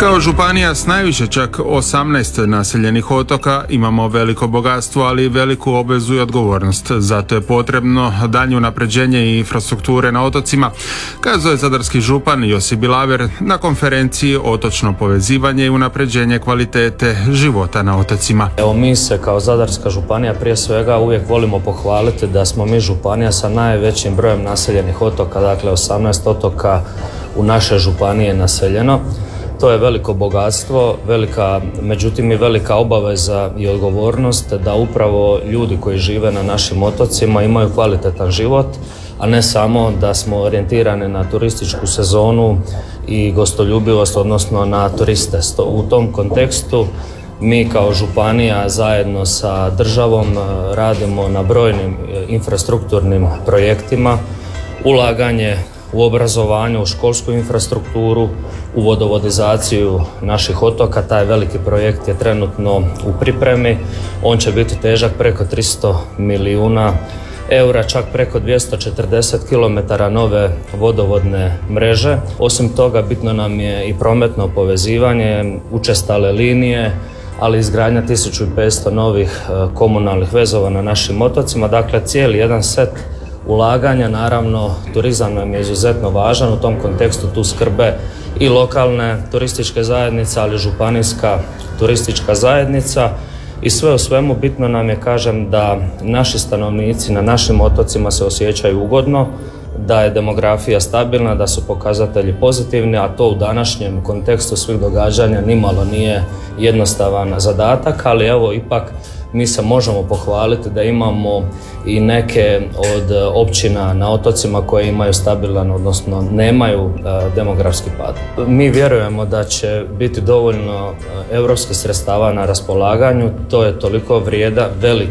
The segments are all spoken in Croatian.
Kao županija s najviše čak 18 naseljenih otoka imamo veliko bogatstvo, ali i veliku obvezu i odgovornost. Zato je potrebno daljnje unapređenje infrastrukture na otocima, kazao je zadarski župan Josip Bilaver na konferenciji Otočno povezivanje i unapređenje kvalitete života na otocima. Evo, mi se kao Zadarska županija prije svega uvijek volimo pohvaliti da smo mi županija sa najvećim brojem naseljenih otoka, dakle 18 otoka u našoj županiji je naseljeno. To je veliko bogatstvo, međutim i velika obaveza i odgovornost da upravo ljudi koji žive na našim otocima imaju kvalitetan život, a ne samo da smo orijentirani na turističku sezonu i gostoljubivost, odnosno na turiste. U tom kontekstu mi kao županija zajedno sa državom radimo na brojnim infrastrukturnim projektima, ulaganje u obrazovanju, u školsku infrastrukturu, u vodovodizaciju naših otoka. Taj veliki projekt je trenutno u pripremi. On će biti težak preko 300 milijuna eura, čak preko 240 km nove vodovodne mreže. Osim toga, bitno nam je i prometno povezivanje, učestale linije, ali izgradnja 1500 novih komunalnih vezova na našim otocima. Dakle, cijeli jedan set ulaganja. Naravno, turizam nam je izuzetno važan, u tom kontekstu tu skrbe i lokalne turističke zajednice, ali i županijska turistička zajednica. I sve u svemu bitno nam je, kažem, da naši stanovnici na našim otocima se osjećaju ugodno, da je demografija stabilna, da su pokazatelji pozitivni, a to u današnjem kontekstu svih događanja nimalo nije jednostavan zadatak, ali evo ipak mi se možemo pohvaliti da imamo i neke od općina na otocima koje imaju stabilan, odnosno nemaju demografski pad. Mi vjerujemo da će biti dovoljno europskih sredstava na raspolaganju. To je toliko vrijedan, velik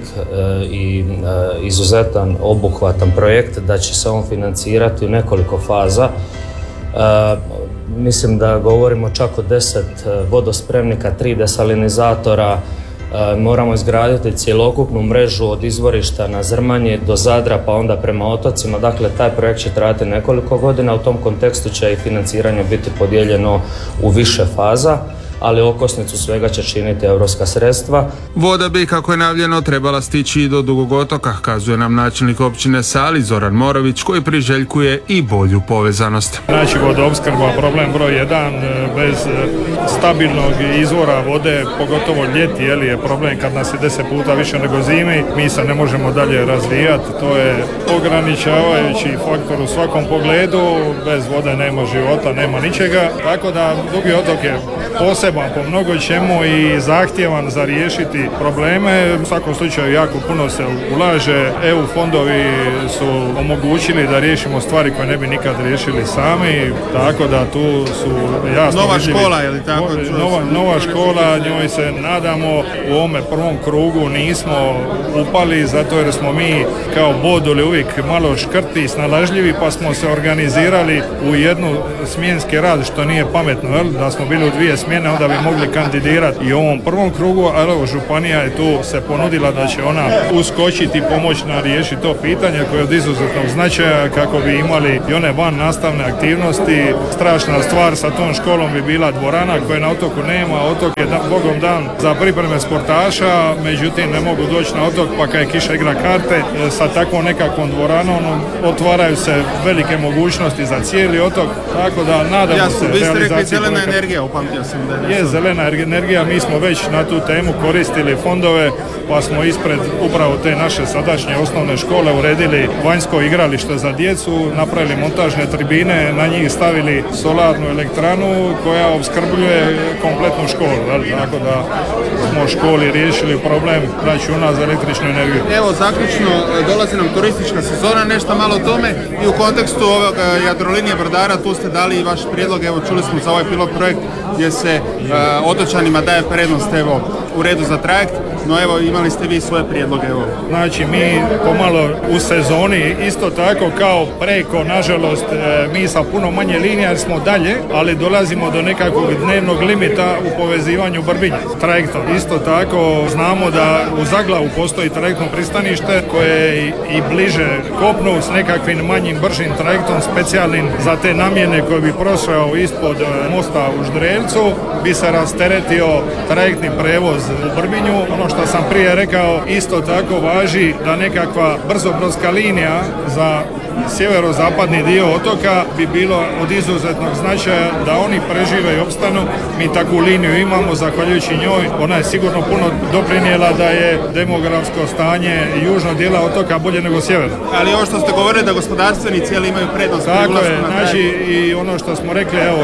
i izuzetan, obuhvatan projekt da će se on financirati u nekoliko faza. Mislim da govorimo čak o 10 vodospremnika, 3 desalinizatora. Moramo izgraditi cjelokupnu mrežu od izvorišta na Zrmanji do Zadra pa onda prema otocima. Dakle, taj projekt će trajati nekoliko godina. U tom kontekstu će i financiranje biti podijeljeno u više faza, ali okosnicu svega će činiti europska sredstva. Voda bi, kako je najavljeno, trebala stići i do Dugog otoka, kazuje nam načelnik općine Sali Zoran Morović, koji priželjkuje i bolju povezanost. Znači, vodoopskrba problem broj 1, bez stabilnog izvora vode, pogotovo ljeti, je problem kad nas je 10 puta više nego zimi, mi se ne možemo dalje razvijati, to je ograničavajući faktor u svakom pogledu, bez vode nema života, nema ničega, tako da Dugi otok je poseban po mnogo čemu i zahtjevan za riješiti probleme. U svakom slučaju jako puno se ulaže, EU fondovi su omogućili da riješimo stvari koje ne bi nikad riješili sami, tako da tu su jasno nova vidljivi. Škola, je li tako? Nova škola, njoj se nadamo u ovome prvom krugu nismo upali, zato jer smo mi kao boduli uvijek malo škrti, snalažljivi, pa smo se organizirali u jednu smjenski rad, što nije pametno, da smo bili u 2 smjene, onda bi mogli kandidirati i u ovom prvom krugu, ali evo, županija je tu se ponudila da će ona uskočiti i pomoći na riješiti to pitanje koje je od izuzetnog značaja kako bi imali i one van nastavne aktivnosti. Strašna stvar sa tom školom bi bila dvorana koje na otoku nema. Otok je bogom dan za pripreme sportaša, međutim ne mogu doći na otok pa kad je kiša igra karte. Sa takvom nekakvom dvoranom otvaraju se velike mogućnosti za cijeli otok, tako da nadamo se realizaciji. Vi ste rekli zelena energija, upamtio sam da je zelena energija, mi smo već na tu temu koristili fondove, pa smo ispred upravo te naše sadašnje osnovne škole uredili vanjsko igralište za djecu, napravili montažne tribine, na njih stavili solarnu elektranu koja opskrbljuje kompletnu školu, tako da smo školi riješili problem računa za električnu energiju. Evo, zaključno, dolazi nam turistička sezona, nešto malo o tome i u kontekstu ovog Jadrolinije brodara, tu ste dali i vaš prijedlog, evo čuli smo za ovaj pilot projekt gdje se otočanima daje prednost, evo, u redu za trajekt. no evo imali ste vi svoje prijedloge. Evo. Znači mi pomalo u sezoni isto tako kao preko, nažalost mi sa puno manje linija jer smo dalje, ali dolazimo do nekakvog dnevnog limita u povezivanju Brbinja trajektom. Isto tako znamo da u Zaglavu postoji trajektno pristanište koje je i bliže kopnu s nekakvim manjim bržim trajektom specijalnim za te namjene koje bi prošao ispod mosta u Ždrelcu, bi se rasteretio trajektni prevoz u Brbinju. Ono što sam prije rekao, isto tako važi da nekakva brzobrodska linija za sjeverozapadni dio otoka bi bilo od izuzetnog značaja da oni prežive i opstanu. Mi takvu liniju imamo, zahvaljujući njoj ona je sigurno puno doprinijela da je demografsko stanje južnog dijela otoka bolje nego sjeverno. Ali ovo što ste govorili da gospodarstvenici imaju prednost. Tako je, znači i ono što smo rekli, evo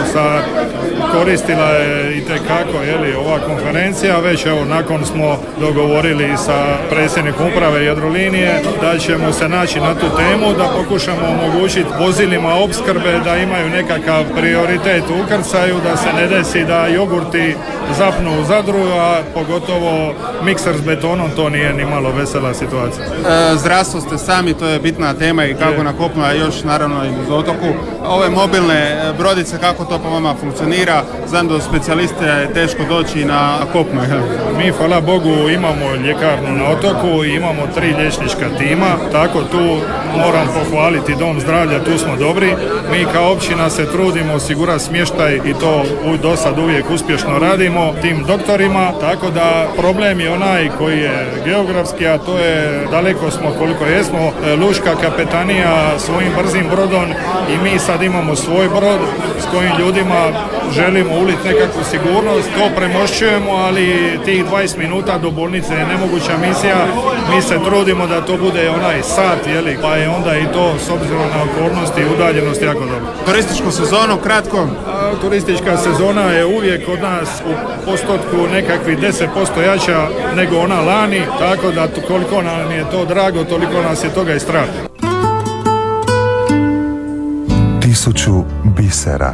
koristila je itekako ova konferencija, već nakon smo dogovorili sa predsjednikom uprave Jadrolinije da ćemo se naći na tu temu, da pokušamo omogućiti vozilima opskrbe da imaju nekakav prioritet u ukrcaju, da se ne desi da jogurti zapnu u Zadru, a pogotovo mikser s betonom, to nije ni malo vesela situacija. Zdravstvo ste sami, to je bitna tema i kako na kopnu, a još naravno i uz otoku. Ove mobilne brodice, kako to po vama funkcionira? Znam da do specijaliste je teško doći na kopnu. Mi, hvala Bogu, imamo ljekarnu na otoku i imamo 3 liječnička tima, tako tu moram pohvaliti Dom zdravlja, tu smo dobri. Mi kao općina se trudimo osigurati smještaj i to do sad uvijek uspješno radimo tim doktorima, tako da problem je onaj koji je geografski, a to je daleko smo koliko jesmo. Lučka kapetanija svojim brzim brodom i mi sad imamo svoj brod s kojim ljudima želimo uliti nekakvu sigurnost, to premošćujemo, ali tih 20 minuta do bolnice je nemoguća misija. Mi se trudimo da to bude onaj sat, pa je onda i to s obzirom na okolnosti i udaljenost jako dobro. Turističku sezonu kratko? Turistička sezona je uvijek kod nas u postotku nekakvih 10% jača nego ona lani, tako da koliko nam je to drago, toliko nas je toga i strah. 1000 bisera.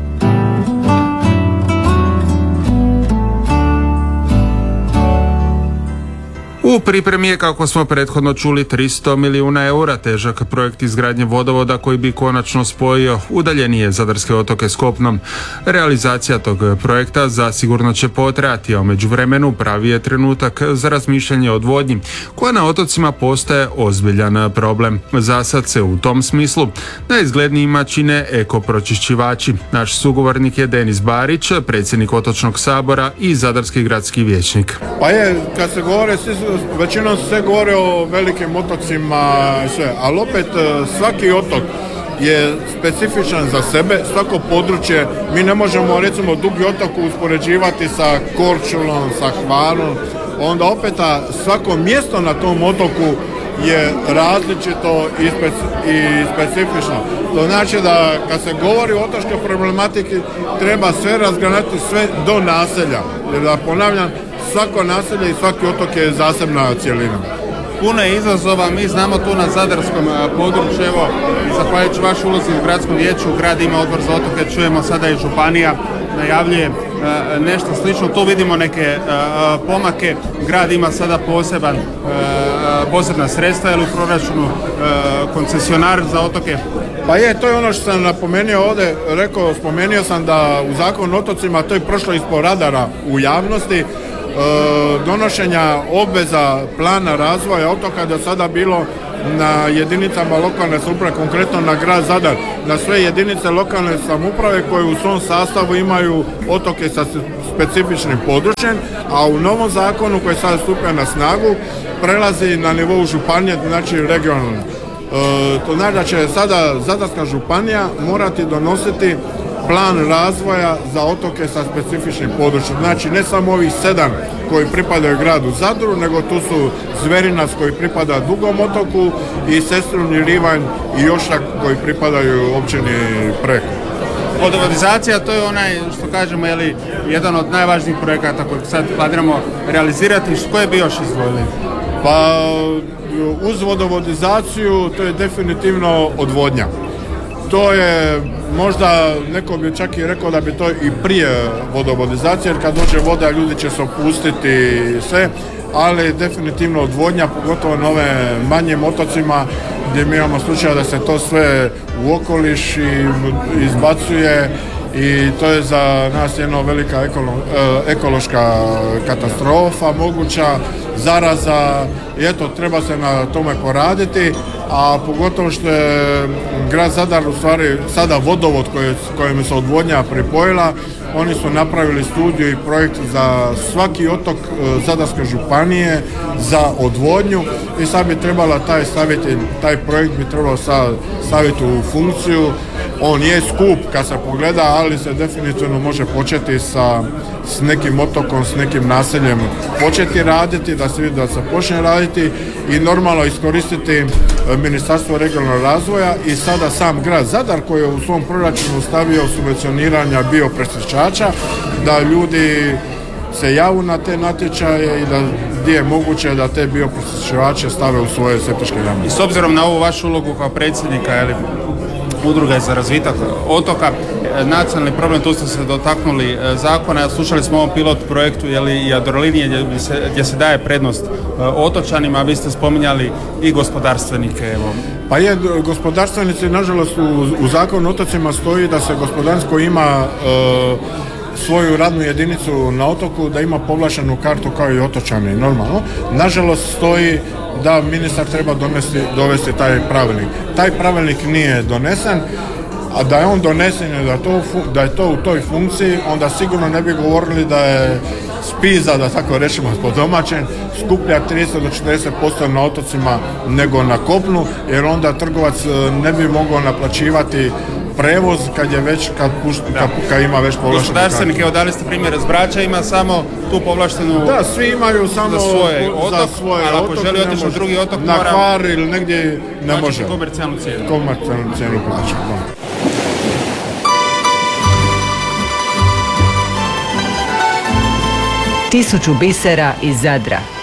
U pripremi je, kako smo prethodno čuli, 300 milijuna eura težak projekt izgradnje vodovoda koji bi konačno spojio udaljenije zadarske otoke s kopnom. Realizacija tog projekta zasigurno će potrajati, a u međuvremenu pravi je trenutak za razmišljanje o odvodnji, koja na otocima postaje ozbiljan problem. Za sad se u tom smislu najizglednijima čine ekopročišćivači. Naš sugovornik je Denis Barić, predsjednik Otočnog sabora i zadarski gradski vijećnik. Pa je, kad se govore, većinom se govori o velikim otocima, sve, ali opet svaki otok je specifičan za sebe, svako područje. Mi ne možemo recimo Dugi otok uspoređivati sa Korčulom, sa Hvarom, onda opet svako mjesto na tom otoku je različito i specifično. To znači da kad se govori o otočkoj problematiki treba sve razgranati sve do naselja. Jer da ponavljam, svako naselje i svaki otok je zasebna cjelina. Puno je izazova, mi znamo tu na zadarskom području, evo, zahvaljujući vašoj ulozi u gradskom vijeću, grad ima odbor za otoke, čujemo sada i županija najavljuje nešto slično, tu vidimo neke pomake, grad ima sada posebna sredstva ili u proračunu koncesionar za otoke. Pa je, to je ono što sam napomenuo ovdje, spomenuo sam da u Zakonu o otocima to je prošlo ispod radara u javnosti, donošenja obveza plana razvoja otoka do sada bilo na jedinicama lokalne samouprave, konkretno na grad Zadar, na sve jedinice lokalne samouprave koje u svom sastavu imaju otoke sa specifičnim područjem, a u novom zakonu koji sada stupa na snagu prelazi na nivou županije, znači regionalno. To znači da će sada Zadarska županija morati donositi plan razvoja za otoke sa specifičnim područjem. Znači ne samo ovih 7 koji pripadaju gradu Zadru, nego tu su Zverinac koji pripada Dugom otoku i Sestrunji Livanj i Ošak koji pripadaju općini Preko. Vodovodizacija, to je onaj, što kažemo, jedan od najvažnijih projekata kojeg sad planiramo realizirati. Koje bi još izdvojili? Pa uz vodovodizaciju to je definitivno odvodnja. To je možda, neko bi čak i rekao da bi to i prije vodovodizacije, jer kad dođe voda ljudi će se opustiti sve. ali definitivno odvodnja, pogotovo na ove manjim otocima gdje mi imamo slučaja da se to sve u okoliš izbacuje i to je za nas jedna velika ekološka katastrofa moguća, zaraza i eto, treba se na tome poraditi, a pogotovo što je grad Zadar u stvari sada vodovod kojem se odvodnja pripojila, oni su napravili studiju i projekt za svaki otok Zadarske županije za odvodnju i sad bi trebala taj projekt bi trebalo staviti u funkciju. On je skup kad se pogleda, ali se definitivno može početi s nekim otokom, s nekim naseljem početi raditi, da se vidi da se počne raditi i normalno iskoristiti Ministarstvo regionalnog razvoja i sada sam grad Zadar koji je u svom proračunu stavio subvencioniranja bioprečišćača, da ljudi se javu na te natječaje i da gdje je moguće da te bioprečišćivače stave u svoje septičke jame. I s obzirom na ovu vašu ulogu kao predsjednika Udruge za razvitak otoka, nacionalni problem, tu ste se dotaknuli zakona, slušali smo o ovom pilot projektu Jadrolinije gdje se daje prednost otočanima, vi ste spominjali i gospodarstvenike. Pa je, gospodarstvenici, nažalost u zakonu o otocima stoji da se gospodarstvo ima svoju radnu jedinicu na otoku, da ima povlaštenu kartu kao i otočani normalno. Nažalost stoji da ministar treba dovesti taj pravilnik. Taj pravilnik nije donesen, a da je on donesen i da je to u toj funkciji, onda sigurno ne bi govorili da je spiza, da tako rečemo po domaćem, skuplja 30 do 40% na otocima nego na kopnu, jer onda trgovac ne bi mogao naplaćivati prevoz kad ima već povlaštenu. Gospodarstvenik, evo dali ste primjer, s Brača ima samo tu povlaštenu. Da, svi imaju samo za svoj otok, ali ako želi otići na drugi otok na Hvar ili negdje ne može. Komercijalnu cijenu plaća. 1000 bisera iz Zadra.